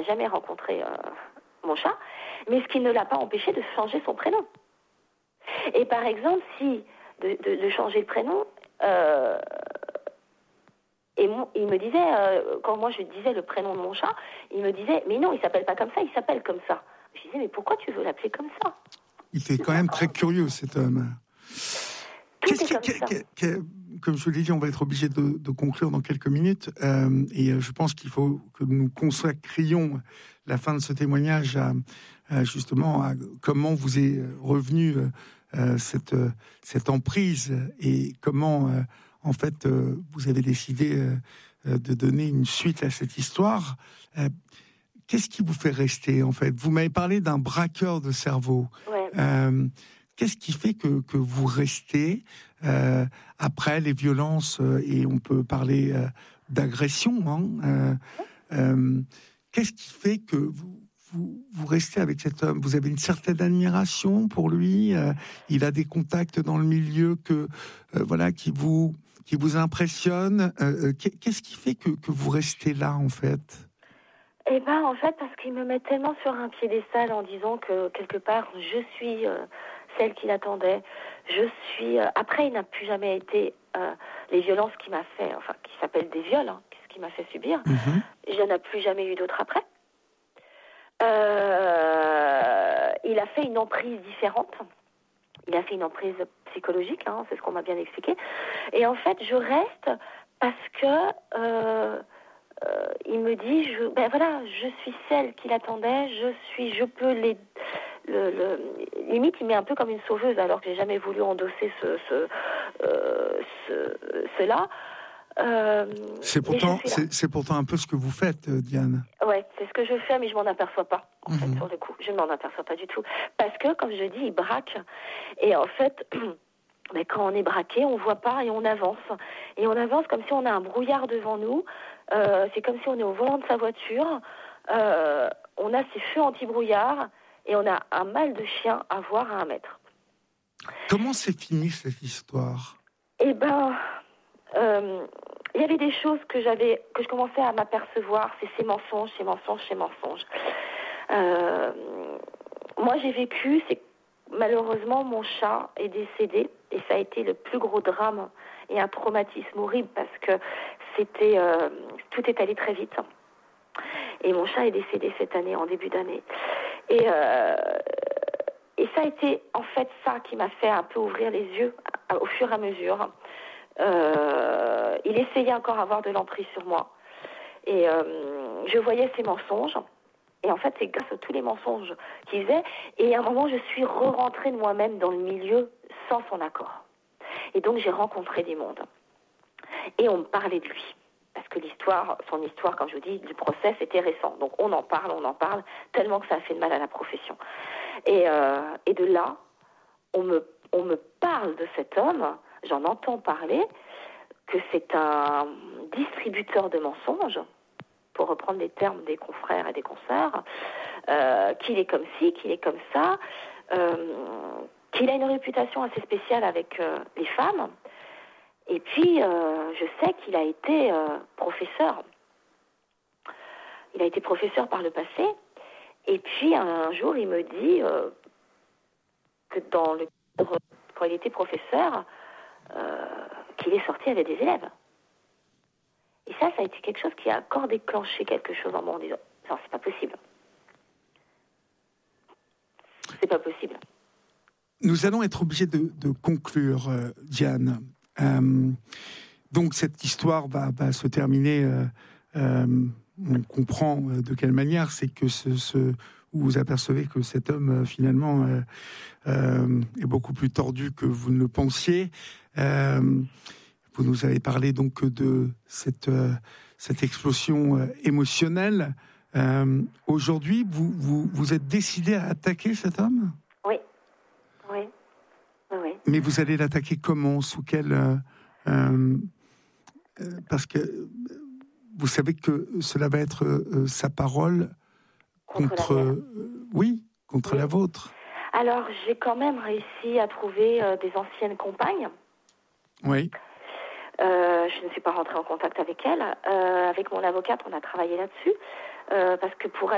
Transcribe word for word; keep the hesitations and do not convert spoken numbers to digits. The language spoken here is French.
jamais rencontré euh, mon chat, mais ce qui ne l'a pas empêché de changer son prénom. Et par exemple, si de, de, de changer le prénom, euh, et mon, il me disait, euh, quand moi je disais le prénom de mon chat, il me disait, mais non, il s'appelle pas comme ça, il s'appelle comme ça. Je disais, mais pourquoi tu veux l'appeler comme ça? Il était quand même très curieux, cet homme. Tout Qu'est-ce est qui, comme qui, ça. qui, qui, comme je l'ai dit, on va être obligé de, de conclure dans quelques minutes. Euh, et je pense qu'il faut que nous consacrions la fin de ce témoignage à, à justement à comment vous est revenue euh, cette, cette emprise et comment, euh, en fait, euh, vous avez décidé euh, de donner une suite à cette histoire. Euh, qu'est-ce qui vous fait rester, en fait? Vous m'avez parlé d'un braqueur de cerveau. Ouais. Euh, Qu'est-ce qui fait que, que vous restez euh, après les violences, euh, et on peut parler euh, d'agression, hein, euh, euh, qu'est-ce qui fait que vous, vous, vous restez avec cet homme? Vous avez une certaine admiration pour lui, euh, il a des contacts dans le milieu que, euh, voilà, qui vous, qui vous impressionnent. Euh, qu'est-ce qui fait que, que vous restez là, en fait? Eh ben, en fait, parce qu'il me met tellement sur un piédestal en disant que, quelque part, je suis... Euh, celle qu'il attendait. Je suis... Euh, après, il n'a plus jamais été... Euh, les violences qu'il m'a fait, enfin, qui s'appellent des viols, hein, ce qu'il m'a fait subir, Mm-hmm. il n'y en a plus jamais eu d'autres après. Euh, il a fait une emprise différente. Il a fait une emprise psychologique, hein, c'est ce qu'on m'a bien expliqué. Et en fait, je reste parce que... Euh, Euh, il me dit, je, ben voilà, je suis celle qu'il attendait, je suis, je peux les, le, le, limite, il m'est un peu comme une sauveuse, alors que j'ai jamais voulu endosser ce, ce, euh, ce cela. Euh, c'est pourtant, c'est, c'est pourtant un peu ce que vous faites, Diane. Ouais, c'est ce que je fais, mais je m'en aperçois pas, en mmh. fait, sur le coup. Je ne m'en aperçois pas du tout. Parce que, comme je dis, il braque. Et en fait, mais quand on est braqué, on voit pas et on avance. Et on avance comme si on a un brouillard devant nous. Euh, c'est comme si on est au volant de sa voiture. Euh, on a ces feux anti-brouillard et on a un mal de chien à voir à un mètre. Comment s'est finie cette histoire? Eh ben, euh, il y avait des choses que j'avais, que je commençais à m'apercevoir. C'est ces mensonges, ces mensonges, ces mensonges. Euh, moi, j'ai vécu, c'est malheureusement, mon chat est décédé et ça a été le plus gros drame et un traumatisme horrible parce que c'était euh, tout est allé très vite. Et mon chat est décédé cette année, en début d'année. Et, euh, et ça a été en fait ça qui m'a fait un peu ouvrir les yeux au fur et à mesure. Euh, il essayait encore d'avoir de l'emprise sur moi. Et euh, je voyais ses mensonges. Et en fait, c'est grâce à tous les mensonges qu'il faisait. Et à un moment, je suis re-rentrée de moi-même dans le milieu sans son accord. Et donc, j'ai rencontré des mondes. Et on me parlait de lui. Parce que l'histoire, son histoire, comme je vous dis, du procès, c'était récent. Donc, on en parle, on en parle, tellement que ça a fait de mal à la profession. Et, euh, et de là, on me, on me parle de cet homme, j'en entends parler, que c'est un distributeur de mensonges, pour reprendre les termes des confrères et des consoeurs, euh, qu'il est comme ci, qu'il est comme ça, euh, qu'il a une réputation assez spéciale avec euh, les femmes. Et puis, euh, je sais qu'il a été euh, professeur. Il a été professeur par le passé. Et puis, un jour, il me dit euh, que dans le quand il était professeur, euh, qu'il est sorti avec des élèves. Et ça, ça a été quelque chose qui a encore déclenché quelque chose en moi en disant « Non, c'est pas possible. C'est pas possible. » Nous allons être obligés de, de conclure, euh, Diane. Euh, donc, cette histoire va, va se terminer. Euh, euh, on comprend de quelle manière. C'est que ce, ce, où vous apercevez que cet homme, finalement, euh, euh, est beaucoup plus tordu que vous ne le pensiez. Euh, Vous nous avez parlé donc de cette, euh, cette explosion euh, émotionnelle. Euh, aujourd'hui, vous, vous, vous êtes décidé à attaquer cet homme ? Oui. Oui. Oui. Mais vous allez l'attaquer comment ? Sous quel... Euh, euh, parce que vous savez que cela va être euh, sa parole Contre, contre... la euh, oui, contre oui. la vôtre. Alors, j'ai quand même réussi à trouver euh, des anciennes compagnes. Oui. Euh, je ne suis pas rentrée en contact avec elles. Euh, avec mon avocate, on a travaillé là-dessus. Euh, parce que pour